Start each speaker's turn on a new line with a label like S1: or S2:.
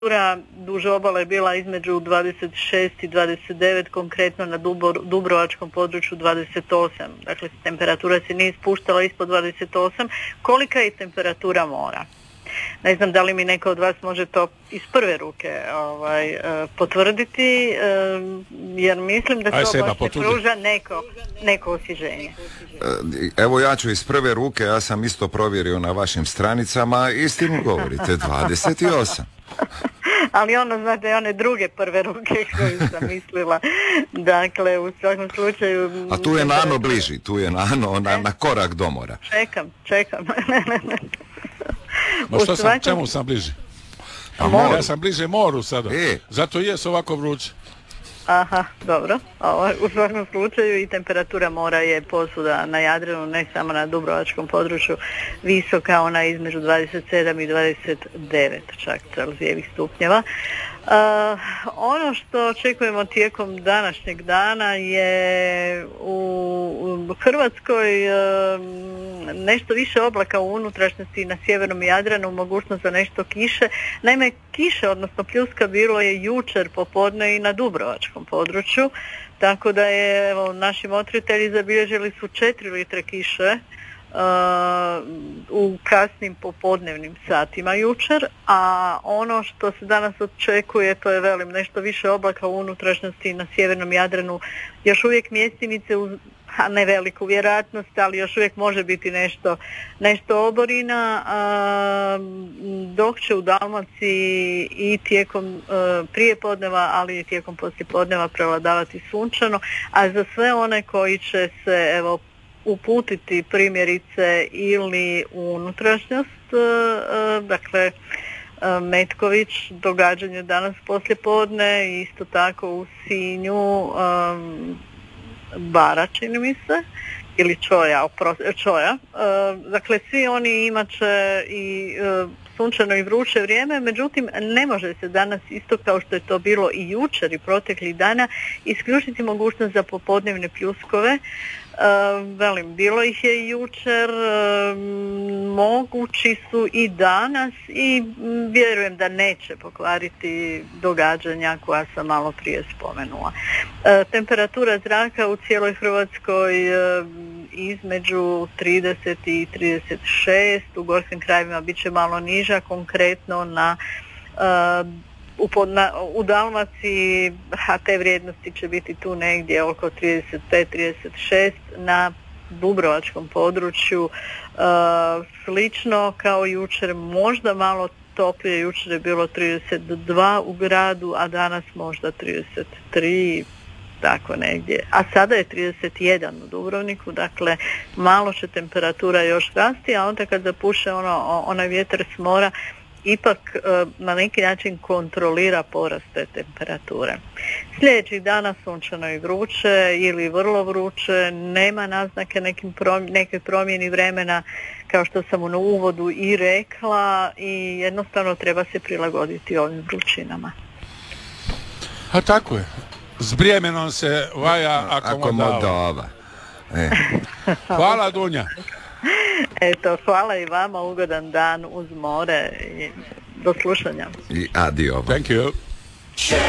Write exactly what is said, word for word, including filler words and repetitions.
S1: temperatura duž obale je bila između dvadeset šest i dvadeset devet, konkretno na Dubro, Dubrovačkom području dvadeset osam. Dakle, temperatura se nije spuštala ispod dvadeset osam. Kolika je temperatura mora? Ne znam da li mi neko od vas može to iz prve ruke ovaj, potvrditi, jer mislim da to baš ne pruža neko, neko osvježenje.
S2: Evo ja ću iz prve ruke, ja sam isto provjerio na vašim stranicama, istinu govorite, dvadeset osam.
S1: Ali ono, znate, one druge prve ruke koje sam mislila, dakle, u svakom slučaju...
S2: A tu je Nano bliži, tu je Nano na, na korak do mora.
S1: Čekam, čekam.
S3: Ma što sam, čemu sam bliži?
S2: A
S3: ja sam bliže moru sada,
S2: e.
S3: zato je ovako vruće.
S1: Aha, dobro. Ovo, u svakom slučaju i temperatura mora je posuda na Jadranu, ne samo na Dubrovačkom području, visoka, ona je između dvadeset sedam i dvadeset devet čak celzijevih stupnjeva. Uh, ono što očekujemo tijekom današnjeg dana je u, u Hrvatskoj uh, nešto više oblaka u unutrašnjosti na sjevernom Jadranu, mogućnost za nešto kiše. Naime, kiše, odnosno pljuska, bilo je jučer popodne i na Dubrovačkom području, tako da je, evo, naši motritelji zabilježili su četiri litre kiše Uh, u kasnim popodnevnim satima jučer, a ono što se danas očekuje, to je, velim, nešto više oblaka u unutrašnjosti na sjevernom Jadranu, još uvijek mjestimice uz, a ne veliku vjerojatnost, ali još uvijek može biti nešto, nešto oborina, uh, dok će u Dalmaciji i tijekom uh, prijepodneva, ali i tijekom poslijepodneva prevladavati sunčano, a za sve one koji će se, evo, uputiti primjerice ili u unutrašnjost, dakle Metković, događanje danas poslijepodne, isto tako u Sinju, Bara, čini mi se, ili Čoja, Čoja. Dakle, svi oni imat će i sunčano i vruće vrijeme, međutim ne može se danas, isto kao što je to bilo i jučer i proteklih dana, isključiti mogućnost za popodnevne pljuskove. Uh, velim, bilo ih je i jučer, uh, mogući su i danas i m, vjerujem da neće pokvariti događanja koja sam malo prije spomenula. Uh, temperatura zraka u cijeloj Hrvatskoj uh, između trideset i trideset šest, u gorskim krajevima bit će malo niža, konkretno na uh, U, podna, u Dalmaciji, a te vrijednosti će biti tu negdje oko trideset pet do trideset šest, na Dubrovačkom području uh, slično kao jučer, možda malo toplije, jučer je bilo trideset dva u gradu, a danas možda trideset tri, tako negdje. A sada je trideset jedan u Dubrovniku, dakle malo će temperatura još rasti, a onda kad zapuše ono, onaj vjetar s mora, ipak na neki način kontrolira porast te temperature. Sljedećih dana sunčano i vruće ili vrlo vruće, nema naznake nekim prom- neke promjeni vremena, kao što sam u uvodu i rekla, i jednostavno treba se prilagoditi ovim vrućinama.
S3: A tako je. S vremenom se vaja akomodava.
S2: akomodava. E.
S3: Hvala, Dunja.
S1: Eto, hvala i vama, ugodan dan uz more i do slušanja.
S2: I adio.
S3: Thank you.